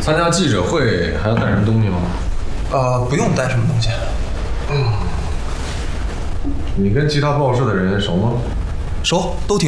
参加记者会还要带什么东西吗？ 不用带什么东西。 你跟其他报社的人熟吗？ 熟，都挺